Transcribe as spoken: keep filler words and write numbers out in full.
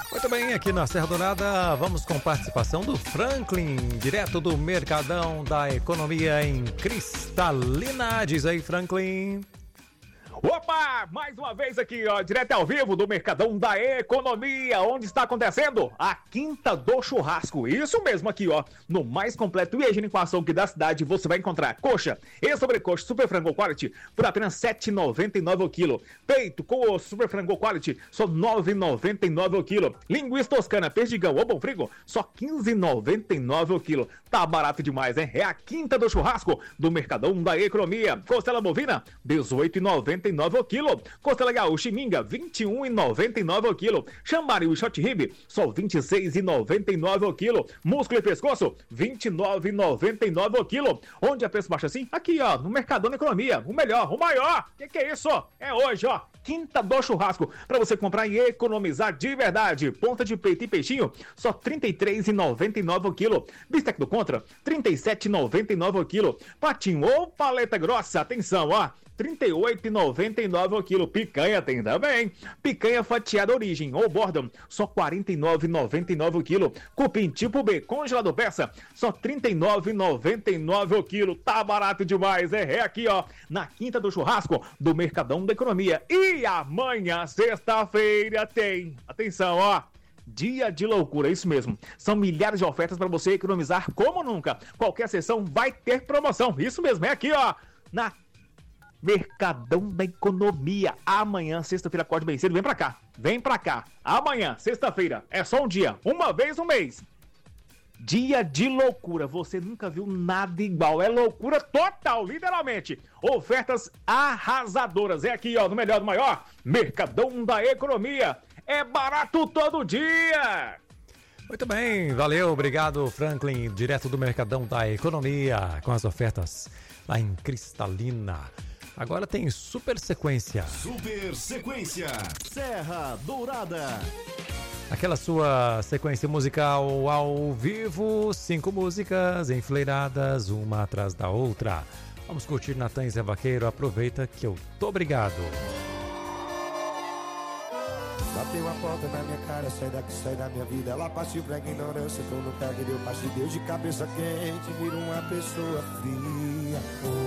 Muito bem, aqui na Serra Dourada, vamos com participação do Franklin, direto do Mercadão da Economia em Cristalina. Diz aí, Franklin. Opa, mais uma vez aqui, ó, direto ao vivo do Mercadão da Economia, onde está acontecendo a Quinta do Churrasco. Isso mesmo aqui, ó, no mais completo e higiênico açougue da cidade, você vai encontrar coxa e sobrecoxa Super Frango Quality por apenas sete reais e noventa e nove centavos o quilo. Peito com osso Super Frango Quality, só nove reais e noventa e nove centavos o quilo. Linguiça toscana, perdigão ou bom frigo, só quinze reais e noventa e nove centavos o quilo. Tá barato demais, hein? É a Quinta do Churrasco do Mercadão da Economia. Costela bovina, dezoito reais e noventa e nove centavos o quilo. Costela gaúcha e minga, vinte e um reais e noventa e nove centavos o quilo. Chambaril e short rib, só vinte e seis reais e noventa e nove centavos o quilo. Músculo e pescoço, vinte e nove reais e noventa e nove centavos o quilo. Onde é preço baixo assim? Aqui, ó, no Mercadão da Economia. O melhor, o maior. Que que é isso? É hoje, ó. Quinta do Churrasco, para você comprar e economizar de verdade. Ponta de peito e peixinho, só trinta e três reais e noventa e nove centavos o quilo. Bistec do Contra, trinta e sete reais e noventa e nove centavos o quilo. Patinho ou paleta grossa, atenção, ó, trinta e oito reais e noventa e nove centavos o quilo. Picanha tem também. Picanha fatiada origem ou bordão, só quarenta e nove reais e noventa e nove centavos o quilo. Cupim tipo B, congelado peça, só trinta e nove reais e noventa e nove centavos o quilo. Tá barato demais, é, é aqui, ó, na Quinta do Churrasco do Mercadão da Economia. E amanhã, sexta-feira, tem, atenção, ó, dia de loucura, isso mesmo. São milhares de ofertas para você economizar como nunca. Qualquer sessão vai ter promoção. Isso mesmo, é aqui, ó, na Mercadão da Economia. Amanhã, sexta-feira, acorde bem cedo, vem pra cá, vem pra cá. Amanhã, sexta-feira, é só um dia, uma vez no mês. Dia de loucura, você nunca viu nada igual, é loucura total, literalmente. Ofertas arrasadoras, é aqui, ó, no melhor do maior, Mercadão da Economia. É barato todo dia. Muito bem, valeu, obrigado, Franklin, direto do Mercadão da Economia, com as ofertas lá em Cristalina. Agora tem Super Sequência. Super Sequência, Serra Dourada. Aquela sua sequência musical ao vivo, cinco músicas enfileiradas, uma atrás da outra. Vamos curtir Natan e Zé Vaqueiro, aproveita que eu tô obrigado. Bateu a porta na minha cara, sai daqui, sai da minha vida. Ela partiu pra ignorância, tô no pé que deu parte de Deus de cabeça quente, vira uma pessoa fria.